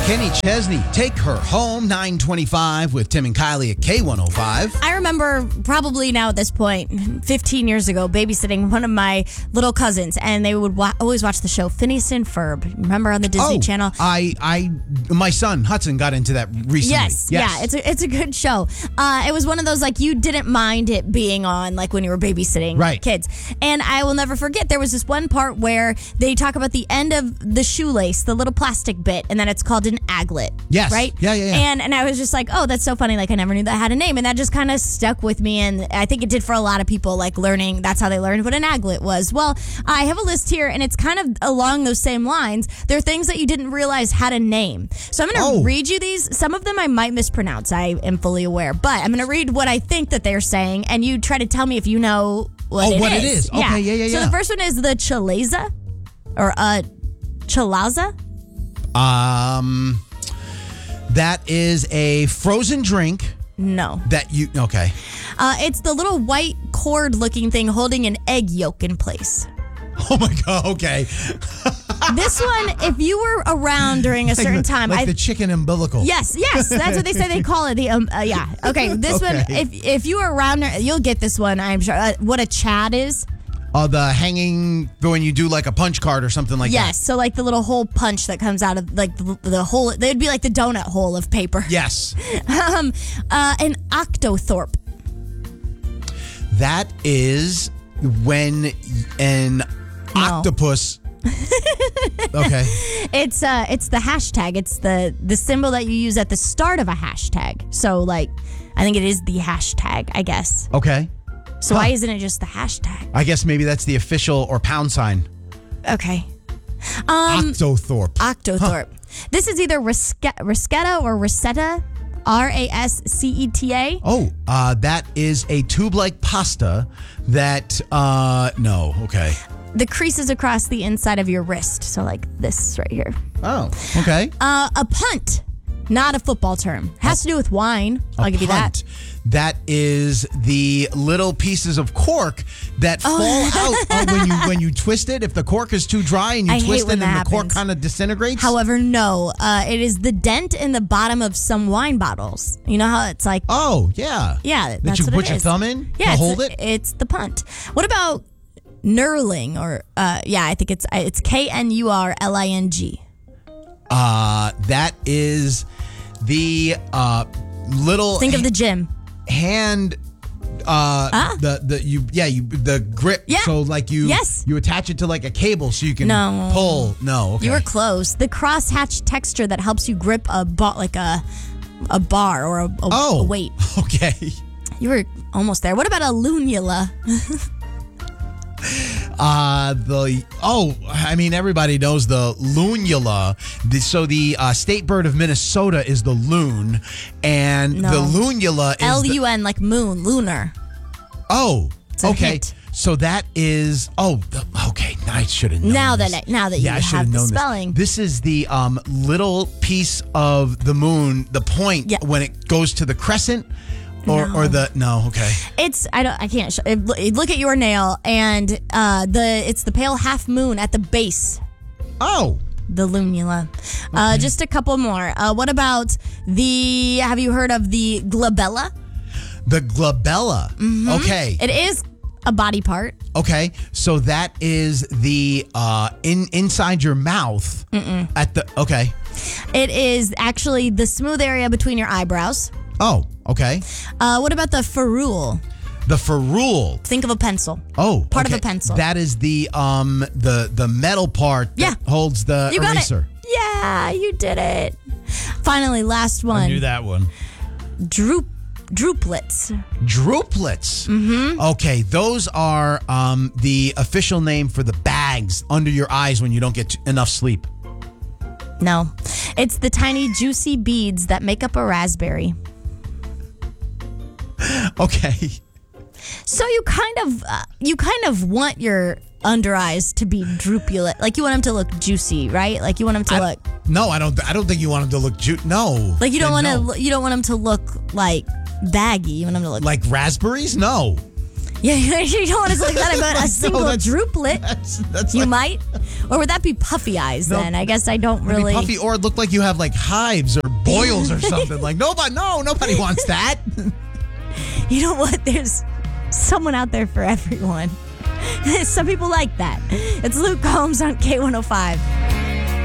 Kenny Chesney, Take Her Home, 925 with Tim and Kylie at K105. I remember probably now at this point, 15 years ago, babysitting one of my little cousins, and they would always watch the show Phineas and Ferb. Remember on the Disney Channel? My son Hudson got into that recently. Yes. Yeah, it's a good show. It was one of those like you didn't mind it being on like when you were babysitting kids. And I will never forget there was this one part where they talk about the end of the shoelace, the little plastic bit, and then it's called an aglet. Yes. Right? Yeah. And I was just like, oh, that's so funny. Like I never knew that had a name, and that just kind of stuck with me. And I think it did for a lot of people, like learning. That's how they learned what an aglet was. Well, I have a list here, and it's kind of along those same lines. There are things that you didn't realize had a name. So I'm going to read you these. Some of them I might mispronounce. I am fully aware, but I'm going to read what I think that they're saying, and you try to tell me if you know what it is. Okay, yeah. So the first one is the chalaza, or chalaza. That is a frozen drink. No. Okay. It's the little white cord-looking thing holding an egg yolk in place. Oh my God, okay. This one, if you were around during a certain time. Like the chicken umbilical. Yes, that's what they say they call it. Yeah. Okay, this one, if you were around, you'll get this one, I'm sure. What a chad is. The hanging, when you do like a punch card or something like that. Yes, so like the little hole punch that comes out of like the hole. They'd be like the donut hole of paper. Yes. An octothorpe. That is when an octopus. Okay. It's the hashtag. It's the symbol that you use at the start of a hashtag. So like, I think it is the hashtag, I guess. Okay. So why isn't it just the hashtag? I guess maybe that's the official or pound sign. Okay. Octothorpe. Octothorpe. This is either Riscetta or Rosetta. Rasceta. Oh, that is a tube-like pasta that, no, okay. The creases across the inside of your wrist. So like this right here. Oh, okay. A punt. Not a football term. Has to do with wine. I'll give you that. That is the little pieces of cork that fall out when you twist it. If the cork is too dry and you twist it, then the cork kind of disintegrates. However, no. It is the dent in the bottom of some wine bottles. You know how it's like... Oh, yeah. Yeah, that's what it is. That you put your thumb in to hold it? It's the punt. What about knurling? Or, I think it's Knurling. That is the little... Think of the gym. Hand the grip. Yeah. So like you attach it to like a cable so you can pull. No, okay. You were close. The cross-hatch texture that helps you grip a bar or a weight. Okay. You were almost there. What about a lunula? Everybody knows the lunula. So the state bird of Minnesota is the loon, and the lunula is L-U-N, like moon, lunar. Oh, okay. Hint. So that is okay. I should have known. Now that you have the spelling. This is the little piece of the moon, the point when it goes to the crescent. Okay. I can't look at your nail, and it's the pale half moon at the base. Oh. The lunula. Okay. Just a couple more. What about have you heard of the glabella? The glabella. Mm-hmm. Okay. It is a body part. Okay. So that is the inside your mouth. Okay. It is actually the smooth area between your eyebrows. Oh, okay. What about the ferrule? The ferrule. Think of a pencil. Oh, part of a pencil. That is the metal part that holds the eraser. It. Yeah, you did it. Finally, last one. I knew that one. Drooplets. Drooplets. Mm-hmm. Okay, those are the official name for the bags under your eyes when you don't get enough sleep. No, it's the tiny juicy beads that make up a raspberry. Okay. So you kind of want your under eyes to be droopulent, like you want them to look juicy, right? Like you want them to look. No, I don't think you want them to look No. Like you don't want them to look like baggy. You want them to look like raspberries. No. Yeah, you don't want to look like that, but a single drooplet. That's you like, might? Or would that be puffy eyes then? I guess I don't really. Puffy, or it look like you have like hives or boils or something. Like nobody wants that. You know what? There's someone out there for everyone. Some people like that. It's Luke Combs on K105.